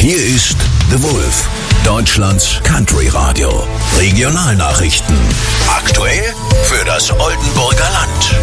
Hier ist The Wolf, Deutschlands Country Radio. Regionalnachrichten. Aktuell für das Oldenburger Land.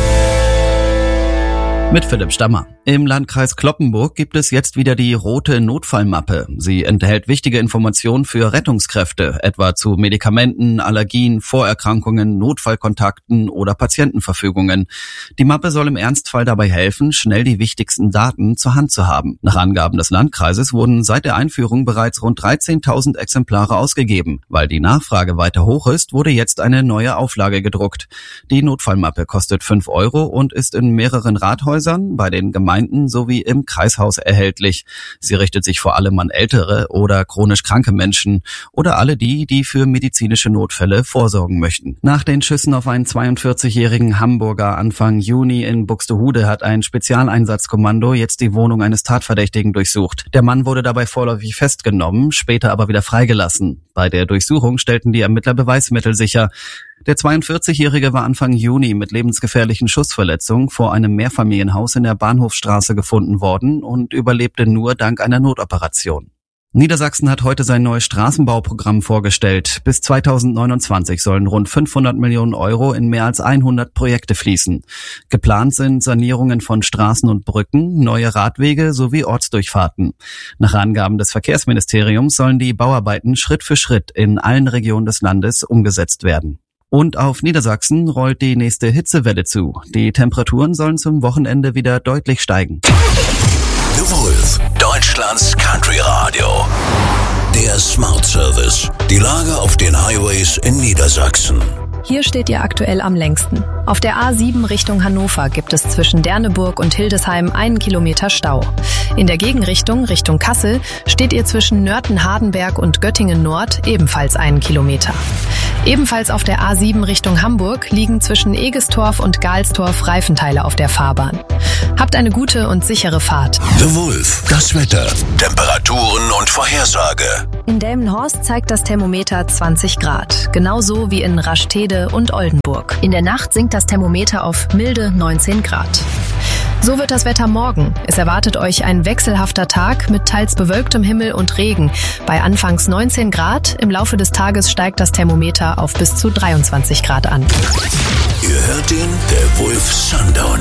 Mit Philipp Stammer. Im Landkreis Cloppenburg gibt es jetzt wieder die rote Notfallmappe. Sie enthält wichtige Informationen für Rettungskräfte, etwa zu Medikamenten, Allergien, Vorerkrankungen, Notfallkontakten oder Patientenverfügungen. Die Mappe soll im Ernstfall dabei helfen, schnell die wichtigsten Daten zur Hand zu haben. Nach Angaben des Landkreises wurden seit der Einführung bereits rund 13.000 Exemplare ausgegeben. Weil die Nachfrage weiter hoch ist, wurde jetzt eine neue Auflage gedruckt. Die Notfallmappe kostet 5 € und ist in mehreren Rathäusern, bei den Gemeinden sowie im Kreishaus erhältlich. Sie richtet sich vor allem an ältere oder chronisch kranke Menschen oder alle die für medizinische Notfälle vorsorgen möchten. Nach den Schüssen auf einen 42-jährigen Hamburger Anfang Juni in Buxtehude hat ein Spezialeinsatzkommando jetzt die Wohnung eines Tatverdächtigen durchsucht. Der Mann wurde dabei vorläufig festgenommen, später aber wieder freigelassen. Bei der Durchsuchung stellten die Ermittler Beweismittel sicher. Der 42-Jährige war Anfang Juni mit lebensgefährlichen Schussverletzungen vor einem Mehrfamilienhaus in der Bahnhofstraße gefunden worden und überlebte nur dank einer Notoperation. Niedersachsen hat heute sein neues Straßenbauprogramm vorgestellt. Bis 2029 sollen rund 500 Millionen € in mehr als 100 Projekte fließen. Geplant sind Sanierungen von Straßen und Brücken, neue Radwege sowie Ortsdurchfahrten. Nach Angaben des Verkehrsministeriums sollen die Bauarbeiten Schritt für Schritt in allen Regionen des Landes umgesetzt werden. Und auf Niedersachsen rollt die nächste Hitzewelle zu. Die Temperaturen sollen zum Wochenende wieder deutlich steigen. The Wolf, Deutschlands Country Radio. Der Smart Service. Die Lage auf den Highways in Niedersachsen. Hier steht ihr aktuell am längsten. Auf der A7 Richtung Hannover gibt es zwischen Derneburg und Hildesheim 1 Kilometer Stau. In der Gegenrichtung, Richtung Kassel, steht ihr zwischen Nörten-Hardenberg und Göttingen-Nord ebenfalls 1 Kilometer. Ebenfalls auf der A7 Richtung Hamburg liegen zwischen Egestorf und Galstorf Reifenteile auf der Fahrbahn. Habt eine gute und sichere Fahrt. The Wolf, das Wetter, Temperaturen und Vorhersage. In Delmenhorst zeigt das Thermometer 20 Grad, genauso wie in Rastede und Oldenburg. In der Nacht sinkt das Thermometer auf milde 19 Grad. So wird das Wetter morgen. Es erwartet euch ein wechselhafter Tag mit teils bewölktem Himmel und Regen. Bei anfangs 19 Grad, im Laufe des Tages steigt das Thermometer auf bis zu 23 Grad an. Ihr hört ihn, der Wolf Sundown.